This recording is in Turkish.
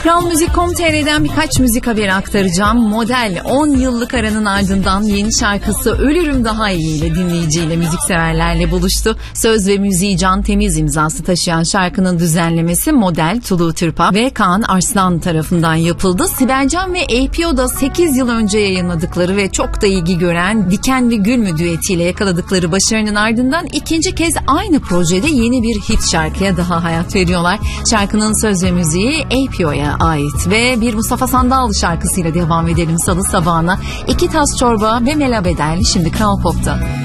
Kralmuzik.com.tr'den birkaç müzik haberi aktaracağım. Model 10 yıllık aranın ardından yeni şarkısı Ölürüm Daha İyi ile dinleyiciyle, müzikseverlerle buluştu. Söz ve müziği Can Temiz imzası taşıyan şarkının düzenlemesi Model, Tulu Türkpak ve Kaan Arslan tarafından yapıldı. Sibel Can ve APO'da 8 yıl önce yayınladıkları ve çok da ilgi gören Diken ve Gül mü düetiyle yakaladıkları başarının ardından ikinci kez aynı projede yeni bir hit şarkıya daha hayat veriyorlar. Şarkının söz ve müziği APO'ya ait ve bir Mustafa Sandal şarkısıyla devam edelim salı sabahına. 2 tas çorba ve Mela Bedel şimdi Kral Pop'ta.